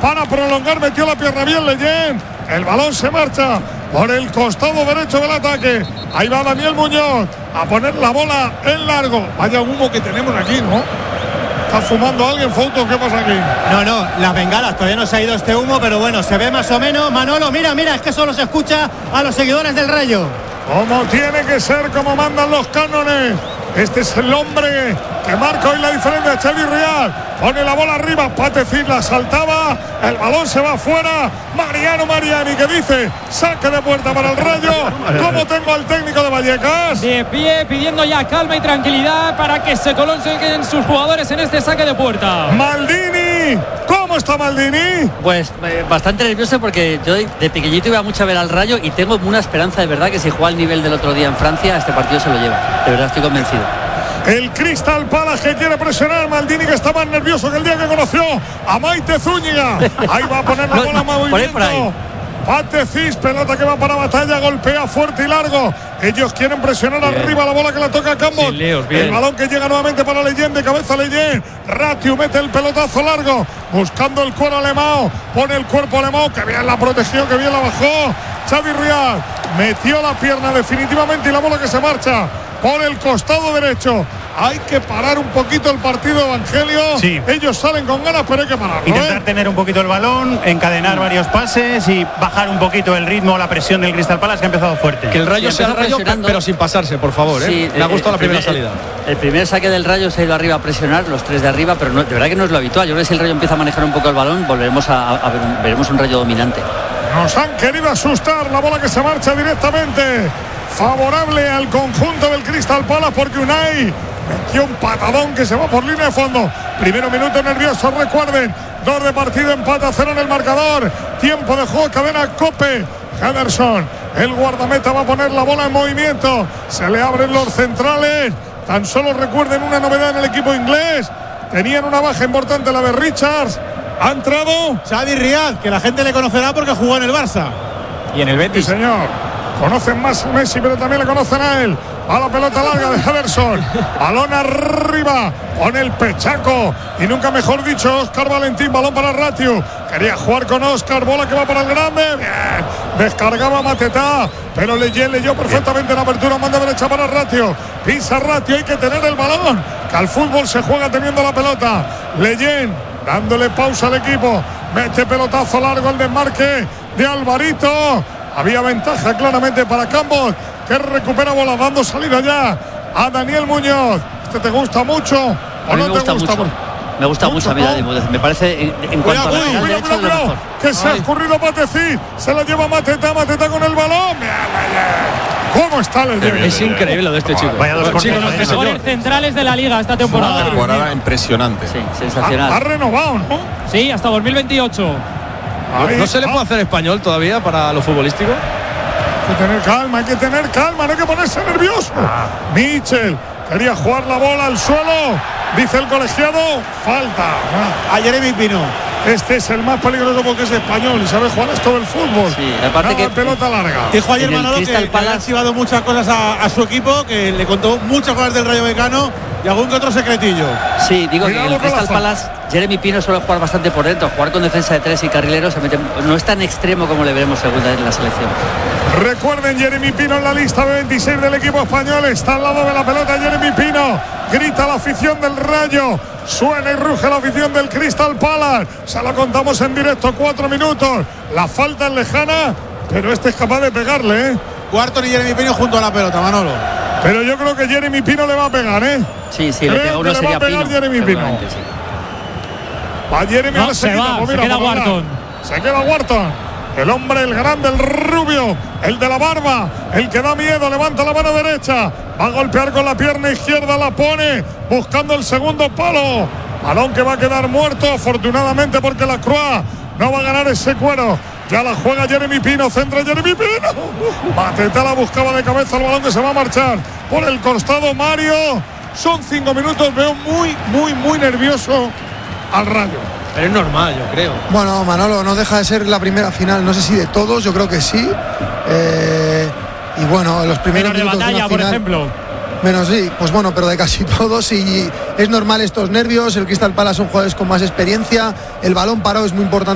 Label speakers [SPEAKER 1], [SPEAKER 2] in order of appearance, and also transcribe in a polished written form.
[SPEAKER 1] para prolongar, metió la pierna bien Leyen. El balón se marcha por el costado derecho del ataque. Ahí va Daniel Muñoz a poner la bola en largo. Vaya humo que tenemos aquí, ¿no? ¿Está fumando alguien, Fouto? ¿Qué pasa aquí?
[SPEAKER 2] No, las bengalas, todavía no se ha ido este humo, pero bueno, se ve más o menos. Manolo, mira, es que solo se escucha a los seguidores del Rayo.
[SPEAKER 1] Como tiene que ser, como mandan los cánones. Este es el hombre que marca hoy la diferencia. Xavi Rial pone la bola arriba, Patecín la saltaba, el balón se va afuera. Mariano Mariani que dice saque de puerta para el Rayo. ¿Cómo tengo al técnico de Vallecas?
[SPEAKER 3] De pie, pidiendo ya calma y tranquilidad para que se coloquen sus jugadores en este saque de puerta.
[SPEAKER 1] Maldini, ¿cómo está Maldini?
[SPEAKER 4] Pues bastante nervioso porque yo de pequeñito iba mucho a ver al Rayo y tengo una esperanza de verdad que si juega al nivel del otro día en Francia, este partido se lo lleva. De verdad estoy convencido.
[SPEAKER 1] El Crystal Palace que quiere presionar. Maldini que está más nervioso que el día que conoció a Maite Zúñiga. Ahí va a poner la bola en movimiento. Patecís, pelota que va para Batalla, golpea fuerte y largo. Ellos quieren presionar arriba la bola que la toca a Campos. El balón que llega nuevamente para Leyen, de cabeza Leyen. Ratiu mete el pelotazo largo, buscando el cuero Alemão. Pone el cuerpo Alemão, que bien la protegió, que bien la bajó. Xavi Rial metió la pierna definitivamente y la bola que se marcha por el costado derecho. Hay que parar un poquito el partido, Evangelio.
[SPEAKER 2] Sí.
[SPEAKER 1] Ellos salen con ganas, pero hay que pararlo.
[SPEAKER 2] Intentar tener un poquito el balón, encadenar varios pases y bajar un poquito el ritmo, la presión del Crystal Palace, que ha empezado fuerte.
[SPEAKER 5] Que el Rayo sea el Rayo, pero sin pasarse, por favor.
[SPEAKER 4] Sí,
[SPEAKER 5] me ha gustado la primera salida.
[SPEAKER 4] El primer saque del Rayo se ha ido arriba a presionar, los tres de arriba, pero no, de verdad que no es lo habitual. Yo creo que si el Rayo empieza a manejar un poco el balón, volveremos veremos un Rayo dominante.
[SPEAKER 1] Nos han querido asustar, la bola que se marcha directamente favorable al conjunto del Crystal Palace, porque Unai metió un patadón que se va por línea de fondo. Primero minuto nervioso, recuerden, 2 de partido, empate a 0 en el marcador. Tiempo de juego, cadena COPE. Henderson, el guardameta, va a poner la bola en movimiento. Se le abren los centrales. Tan solo recuerden una novedad en el equipo inglés. Tenían una baja importante, la de Richards. Ha entrado
[SPEAKER 2] Xavi Rial, que la gente le conocerá porque jugó en el Barça y en el Betis.
[SPEAKER 1] Sí, señor. Conocen más a Messi, pero también le conocen a él. A la pelota larga de Henderson. Balón arriba. Pone el pechaco. Y nunca mejor dicho, Óscar Valentín. Balón para Ratiu. Quería jugar con Óscar. Bola que va para el grande. Bien. Descargaba Matetá. Pero leyó perfectamente la apertura. Manda derecha para Ratiu. Pisa Ratiu. Hay que tener el balón. Que al fútbol se juega teniendo la pelota. Leyen dándole pausa al equipo. Mete pelotazo largo al desmarque de Alvarito. Había ventaja claramente para Campos, que recupera bola, dando salida ya a Daniel Muñoz. ¿Este te gusta mucho o no te gusta mucho?
[SPEAKER 4] Me gusta mucho a mí, me parece en cuanto a la lateral derecha, lo mejor.
[SPEAKER 1] Que se ha escurrido Patecín, se la lleva Matetá con el balón. ¿Cómo está el día?
[SPEAKER 5] Es increíble lo de este chico.
[SPEAKER 2] Vaya dos
[SPEAKER 3] Los mejores centrales de la liga esta temporada.
[SPEAKER 6] Una temporada impresionante.
[SPEAKER 4] Sí, sensacional.
[SPEAKER 1] Ha renovado, ¿no?
[SPEAKER 3] Sí, hasta 2028.
[SPEAKER 5] ¿No se le puede hacer español todavía para lo futbolístico?
[SPEAKER 1] Hay que tener calma, no hay que ponerse nervioso. Mitchell quería jugar la bola al suelo, dice el colegiado, falta.
[SPEAKER 2] A Jeremy Pino.
[SPEAKER 1] Este es el más peligroso porque es español y sabe jugar esto del fútbol.
[SPEAKER 4] Sí, aparte que
[SPEAKER 1] pelota larga.
[SPEAKER 2] Dijo ayer Manolo que
[SPEAKER 4] Crystal Palace
[SPEAKER 2] ha activado muchas cosas a su equipo, que le contó muchas cosas del Rayo Vallecano y algún que otro secretillo.
[SPEAKER 4] Sí, digo
[SPEAKER 1] Cuidado
[SPEAKER 4] que el
[SPEAKER 1] con la
[SPEAKER 4] Crystal Palace, Jeremy Pino suele jugar bastante por dentro, jugar con defensa de 3 y carrilero, no es tan extremo como le veremos segunda en la selección.
[SPEAKER 1] Recuerden, Jeremy Pino en la lista de 26 del equipo español, está al lado de la pelota Jeremy Pino, grita la afición del Rayo, suena y ruge la afición del Crystal Palace, se la contamos en directo, 4 minutos, la falta es lejana, pero este es capaz de pegarle, ¿eh?
[SPEAKER 2] Cuarto y Jeremy Pino junto a la pelota, Manolo.
[SPEAKER 1] Pero yo creo que Jeremy Pino le va a pegar, ¿eh?
[SPEAKER 4] Sí, le pega uno, sería Pino.
[SPEAKER 1] Jeremy Pino.
[SPEAKER 4] Sí.
[SPEAKER 1] Va Jeremy a la
[SPEAKER 3] se
[SPEAKER 1] seguida,
[SPEAKER 3] va,
[SPEAKER 1] pues
[SPEAKER 3] se
[SPEAKER 1] mira,
[SPEAKER 3] queda Wharton.
[SPEAKER 1] Se queda Wharton. El hombre, el grande, el rubio, el de la barba, el que da miedo, levanta la mano derecha, va a golpear con la pierna izquierda, la pone, buscando el segundo palo. Balón que va a quedar muerto, afortunadamente, porque la Croix no va a ganar ese cuero. Ya la juega Jeremy Pino, centra Jeremy Pino. Matetá la buscaba de cabeza, el balón que se va a marchar por el costado Mario. Son 5 minutos, veo muy nervioso al Rayo.
[SPEAKER 5] Pero es normal, yo creo.
[SPEAKER 7] Bueno, Manolo, no deja de ser la primera final, no sé si de todos, yo creo que sí. Y bueno, los primeros
[SPEAKER 3] Menos de
[SPEAKER 7] minutos
[SPEAKER 3] Batalla,
[SPEAKER 7] de una
[SPEAKER 3] por
[SPEAKER 7] final,
[SPEAKER 3] ejemplo.
[SPEAKER 7] Menos sí, pues bueno, pero de casi todos, y es normal estos nervios. El Crystal Palace son jugadores con más experiencia, el balón parado es muy importante.